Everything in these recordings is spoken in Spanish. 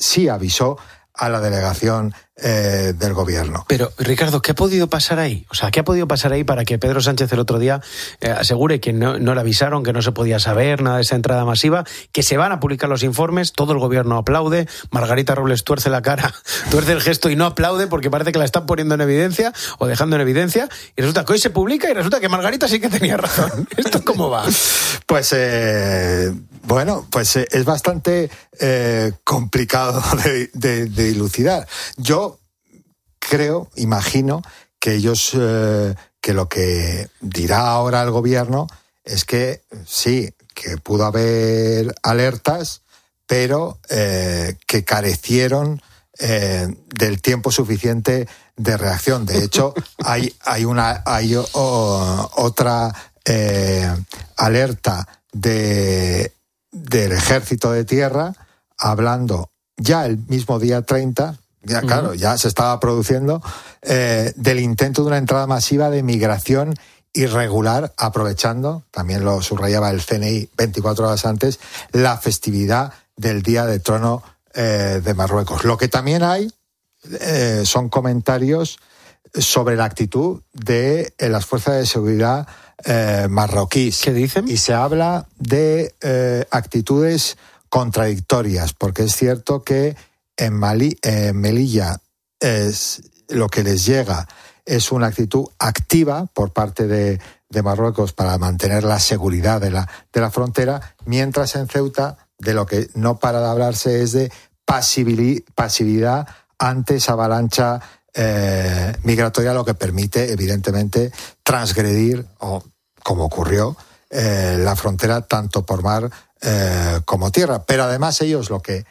sí avisó a la delegación del gobierno. Pero, Ricardo, ¿qué ha podido pasar ahí? O sea, ¿qué ha podido pasar ahí para que Pedro Sánchez el otro día asegure que no le avisaron, que no se podía saber nada de esa entrada masiva, que se van a publicar los informes, todo el gobierno aplaude, Margarita Robles tuerce la cara, tuerce el gesto y no aplaude porque parece que la están poniendo en evidencia o dejando en evidencia, y resulta que hoy se publica y resulta que Margarita sí que tenía razón? ¿Esto cómo va? Pues es bastante complicado de dilucidar. Yo imagino que ellos, que lo que dirá ahora el gobierno es que sí, que pudo haber alertas, pero que carecieron del tiempo suficiente de reacción. De hecho, hay otra alerta del Ejército de Tierra, hablando ya el mismo día 30, ya claro, ya se estaba produciendo, del intento de una entrada masiva de migración irregular, aprovechando, también lo subrayaba el CNI 24 horas antes, la festividad del Día de Trono de Marruecos. Lo que también hay son comentarios sobre la actitud de las fuerzas de seguridad marroquíes. ¿Qué dicen? Y se habla de actitudes contradictorias, porque es cierto que en Melilla lo que les llega es una actitud activa por parte de Marruecos para mantener la seguridad de la frontera, mientras en Ceuta de lo que no para de hablarse es de pasividad ante esa avalancha migratoria, lo que permite evidentemente transgredir, o como ocurrió, la frontera tanto por mar como tierra. Pero además ellos lo que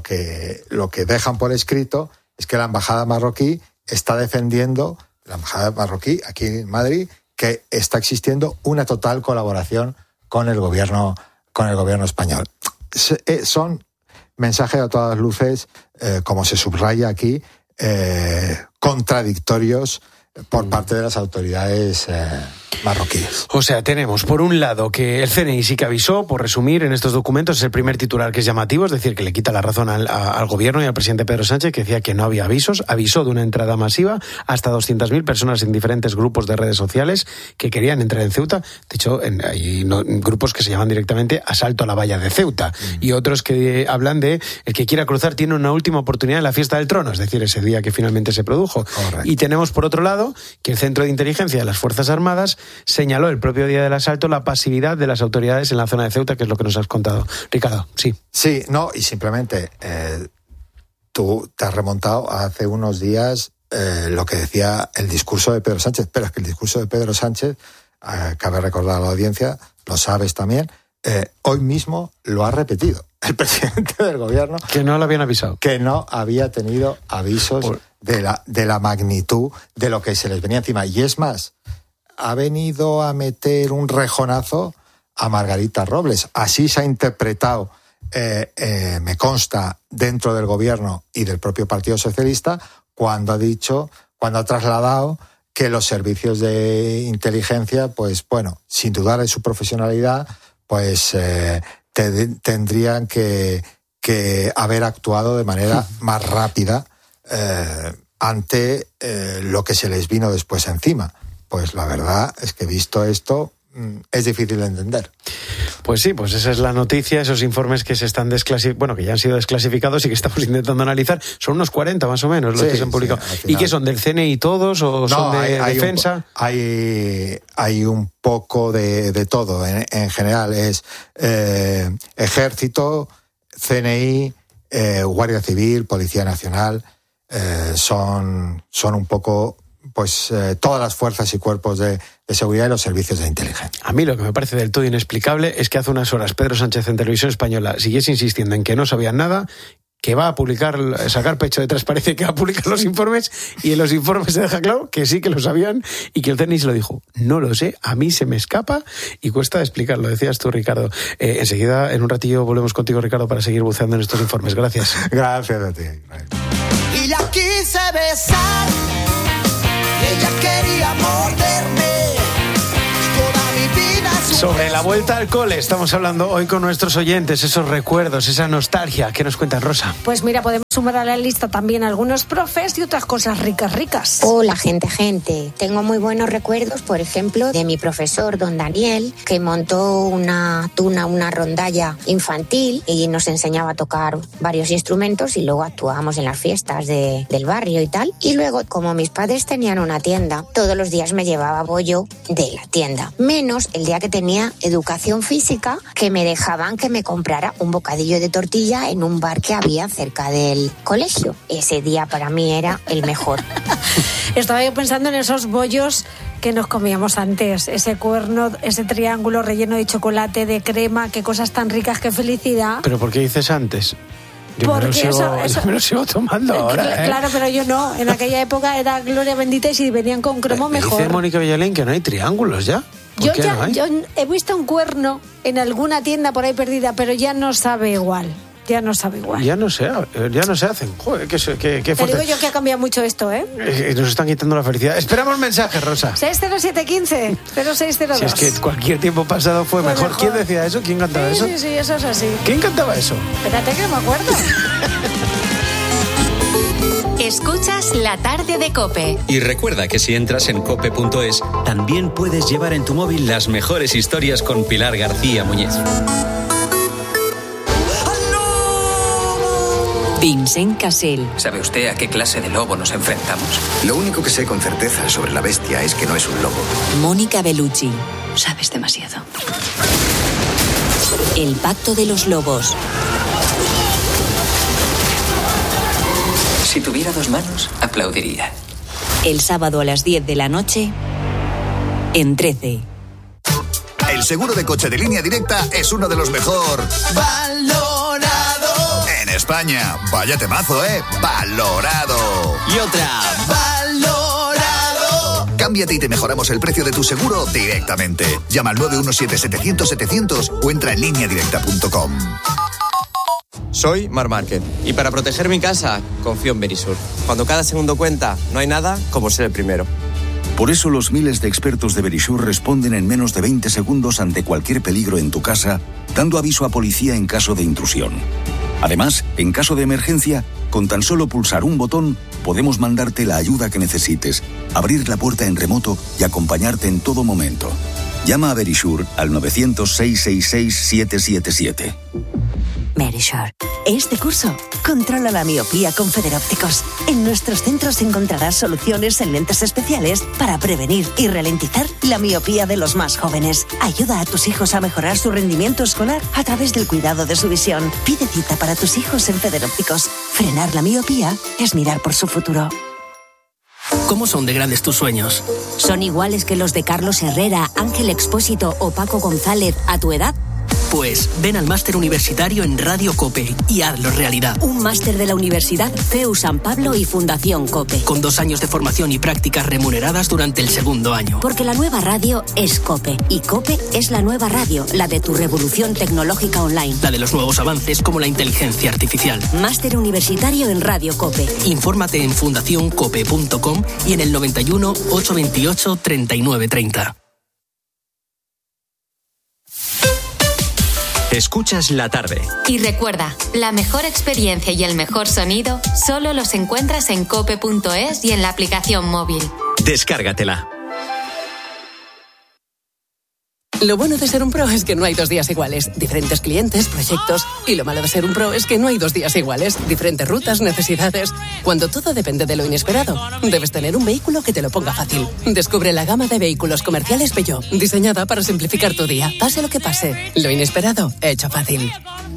dejan por escrito es que la embajada marroquí está defendiendo, la embajada marroquí aquí en Madrid, que está existiendo una total colaboración con el gobierno español. Son mensajes a todas luces, como se subraya aquí, contradictorios por parte de las autoridades marroquíes. O sea, tenemos por un lado que el CNI sí que avisó, por resumir, en estos documentos es el primer titular que es llamativo, es decir, que le quita la razón al gobierno y al presidente Pedro Sánchez, que decía que no había avisos. Avisó de una entrada masiva, hasta 200.000 personas en diferentes grupos de redes sociales que querían entrar en Ceuta. De hecho, hay grupos que se llaman directamente Asalto a la Valla de Ceuta, y otros que hablan de el que quiera cruzar tiene una última oportunidad en la fiesta del trono, es decir, ese día que finalmente se produjo. Correcto. Y tenemos por otro lado que el Centro de Inteligencia de las Fuerzas Armadas señaló el propio día del asalto la pasividad de las autoridades en la zona de Ceuta, que es lo que nos has contado. Ricardo, sí. Sí, no, y simplemente tú te has remontado hace unos días lo que decía el discurso de Pedro Sánchez, pero es que el discurso de Pedro Sánchez, cabe recordar a la audiencia, lo sabes también, hoy mismo lo ha repetido el presidente del gobierno. Que no lo habían avisado. Que no había tenido avisos de la magnitud de lo que se les venía encima. Y es más, ha venido a meter un rejonazo a Margarita Robles. Así se ha interpretado, me consta, dentro del gobierno y del propio Partido Socialista, cuando ha trasladado que los servicios de inteligencia, pues bueno, sin dudar de su profesionalidad, pues tendrían que haber actuado de manera más rápida ante lo que se les vino después encima. Pues la verdad es que visto esto es difícil de entender. Pues sí, pues esa es la noticia, esos informes que se están que ya han sido desclasificados y que estamos intentando analizar. Son unos 40 más o menos los que se han publicado. Sí, ¿y qué son, del CNI todos o son de defensa? Hay un poco de todo. En general es Ejército, CNI, Guardia Civil, Policía Nacional, son un poco pues todas las fuerzas y cuerpos de seguridad y los servicios de inteligencia. A mí lo que me parece del todo inexplicable es que hace unas horas Pedro Sánchez en Televisión Española siguiese insistiendo en que no sabían nada, que va a sacar pecho de transparencia y que va a publicar los informes, y en los informes se deja claro que sí que lo sabían y que el CNI se lo dijo. No lo sé, a mí se me escapa y cuesta explicarlo, decías tú, Ricardo. Enseguida, en un ratillo, volvemos contigo, Ricardo, para seguir buceando en estos informes. Gracias. Gracias a ti. Y la quise besar, y ella quería morderme. Toda mi vida. Sobre la vuelta al cole estamos hablando hoy con nuestros oyentes, esos recuerdos, esa nostalgia. ¿Qué nos cuentas, Rosa? Pues mira, podemos sumar a la lista también algunos profes y otras cosas ricas. Hola, gente. Tengo muy buenos recuerdos, por ejemplo, de mi profesor, don Daniel, que montó una rondalla infantil y nos enseñaba a tocar varios instrumentos y luego actuábamos en las fiestas del barrio y tal. Y luego, como mis padres tenían una tienda, todos los días me llevaba bollo de la tienda. Menos el día que tenía educación física, que me dejaban que me comprara un bocadillo de tortilla en un bar que había cerca del colegio. Ese día para mí era el mejor. Estaba yo pensando en esos bollos que nos comíamos antes, ese cuerno, ese triángulo relleno de chocolate, de crema, qué cosas tan ricas, qué felicidad. ¿Pero por qué dices antes? Yo me lo sigo tomando ahora. Claro, pero yo no. En aquella época era gloria bendita y si venían con cromo mejor. Dice Mónica Villalén que no hay triángulos ya. Yo he visto un cuerno en alguna tienda por ahí perdida, pero ya no sabe igual. Ya no se hacen. Joder, qué fuerte. Te digo yo que ha cambiado mucho esto, ¿eh? Nos están quitando la felicidad. Esperamos mensajes, Rosa. 60715-0602. Si es que cualquier tiempo pasado fue mejor. ¿Quién decía eso? ¿Quién cantaba eso? Sí, eso es así. ¿Quién cantaba eso? Espérate que no me acuerdo. Escuchas La Tarde de COPE. Y recuerda que si entras en cope.es, también puedes llevar en tu móvil las mejores historias con Pilar García Muñiz. Vincent Cassel. ¿Sabe usted a qué clase de lobo nos enfrentamos? Lo único que sé con certeza sobre la bestia es que no es un lobo. Mónica Bellucci. Sabes demasiado. El Pacto de los Lobos. Si tuviera 2 manos, aplaudiría. El sábado a las 10 de la noche, en 13. El seguro de coche de Línea Directa es uno de los mejor valorado en España. Vaya temazo, valorado. Y otra, valorado. Cámbiate y te mejoramos el precio de tu seguro directamente. Llama al 917-700-700 o entra en lineadirecta.com. Soy Mar Márquez y para proteger mi casa confío en Verisur. Cuando cada segundo cuenta, no hay nada como ser el primero. Por eso los miles de expertos de Verisur responden en menos de 20 segundos ante cualquier peligro en tu casa, dando aviso a policía en caso de intrusión. Además, en caso de emergencia, con tan solo pulsar un botón, podemos mandarte la ayuda que necesites, abrir la puerta en remoto y acompañarte en todo momento. Llama a Verisur al 900-666-777. Verisur. Este curso, controla la miopía con Federópticos. En nuestros centros encontrarás soluciones en lentes especiales para prevenir y ralentizar la miopía de los más jóvenes. Ayuda a tus hijos a mejorar su rendimiento escolar a través del cuidado de su visión. Pide cita para tus hijos en Federópticos. Frenar la miopía es mirar por su futuro. ¿Cómo son de grandes tus sueños? ¿Son iguales que los de Carlos Herrera, Ángel Expósito o Paco González a tu edad? Pues ven al máster universitario en Radio COPE y hazlo realidad. Un máster de la Universidad CEU San Pablo y Fundación COPE. Con 2 años de formación y prácticas remuneradas durante el segundo año. Porque la nueva radio es COPE. Y COPE es la nueva radio, la de tu revolución tecnológica online. La de los nuevos avances como la inteligencia artificial. Máster universitario en Radio COPE. Infórmate en fundacioncope.com y en el 91 828 3930. Escuchas La Tarde. Y recuerda, la mejor experiencia y el mejor sonido solo los encuentras en cope.es y en la aplicación móvil. Descárgatela. Lo bueno de ser un pro es que no hay 2 días iguales. Diferentes clientes, proyectos. Y lo malo de ser un pro es que no hay 2 días iguales. Diferentes rutas, necesidades. Cuando todo depende de lo inesperado, debes tener un vehículo que te lo ponga fácil. Descubre la gama de vehículos comerciales Peugeot, diseñada para simplificar tu día. Pase lo que pase, lo inesperado, hecho fácil.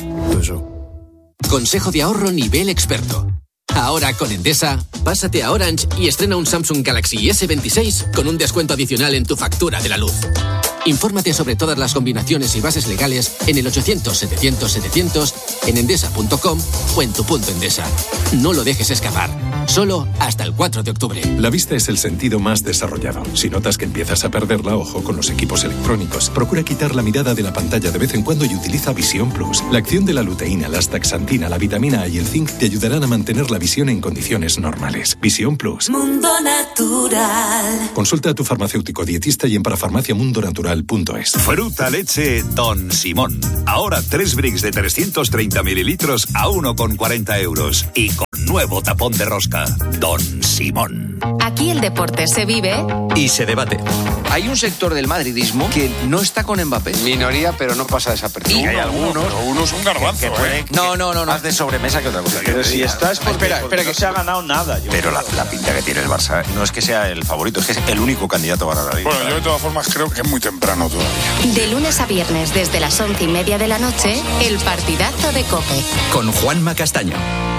Consejo de ahorro nivel experto. Ahora con Endesa, pásate a Orange y estrena un Samsung Galaxy S26 con un descuento adicional en tu factura de la luz. Infórmate sobre todas las combinaciones y bases legales en el 800-700-700, en endesa.com o en tu punto Endesa. No lo dejes escapar. Solo hasta el 4 de octubre. La vista es el sentido más desarrollado. Si notas que empiezas a perderla, ojo con los equipos electrónicos. Procura quitar la mirada de la pantalla de vez en cuando y utiliza Visión Plus. La acción de la luteína, la astaxantina, la vitamina A y el zinc te ayudarán a mantener la visión en condiciones normales. Visión Plus. Mundo Natural. Consulta a tu farmacéutico dietista y en parafarmaciamundoNatural.es. Mundial.es. Fruta leche Don Simón. Ahora 3 bricks de 330 mililitros a 1,40 euros. Y con nuevo tapón de rosca. Don Simón. Aquí el deporte se vive y se debate. Hay un sector del madridismo que no está con Mbappé. Minoría, pero no pasa desapercibido. Y hay algunos. Uno es un garbanzo. No. Más de sobremesa que otra cosa. Pero si estás espera que se ha ganado nada. Pero la pinta que tiene el Barça no es que sea el favorito, es que es el único candidato a ganar la Liga. Bueno, yo de todas formas creo que es muy temprano todavía. De lunes a viernes, desde las 11:30 de la noche, el partidazo de COPE. Con Juanma Castaño.